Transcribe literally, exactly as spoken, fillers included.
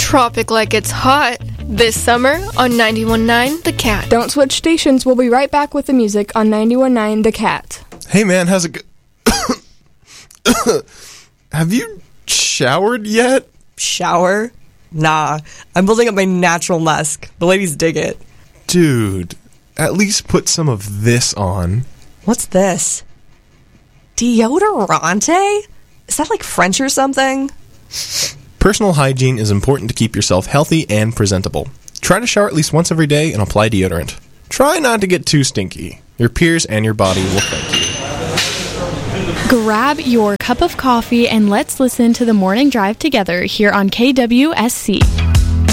Tropic like it's hot. This summer on ninety-one point nine The Cat. Don't switch stations. We'll be right back with the music on ninety-one point nine The Cat. Hey man, how's it go? Have you showered yet? Shower? Nah. I'm building up my natural musk. The ladies dig it. Dude, at least put some of this on. What's this? Deodorante? Is that like French or something? Personal hygiene is important to keep yourself healthy and presentable. Try to shower at least once every day and apply deodorant. Try not to get too stinky. Your peers and your body will thank you. Grab your cup of coffee and let's listen to the morning drive together here on K W S C.